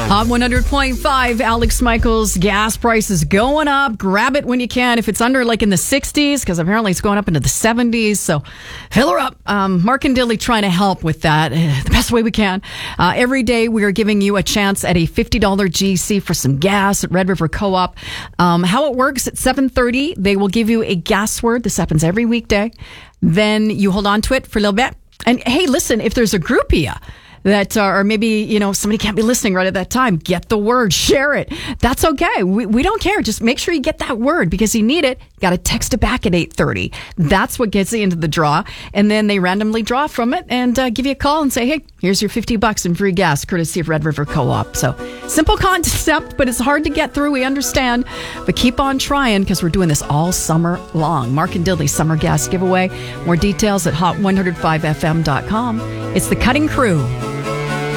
On 100.5, Alex Michaels, gas prices going up. Grab it when you can. If it's under like in the 60s, because apparently it's going up into the 70s. So fill her up. Mark and Dilly trying to help with that the best way we can. Every day we are giving you a chance at a $50 GC for some gas at Red River Co-op. How it works at 7:30, they will give you a gas word. This happens every weekday. Then you hold on to it for a little bit. And hey, listen, if there's a group of you that, or maybe, somebody can't be listening right at that time, get the word, share it. That's okay. We don't care. Just make sure you get that word because you need it. Got to text it back at 8:30. That's what gets you into the draw. And then they randomly draw from it and give you a call and say, hey, here's your $50 in free gas, courtesy of Red River Co-op. So simple concept, but it's hard to get through. We understand. But keep on trying because we're doing this all summer long. Mark and Dilly Summer Gas Giveaway. More details at hot105fm.com. It's the Cutting Crew.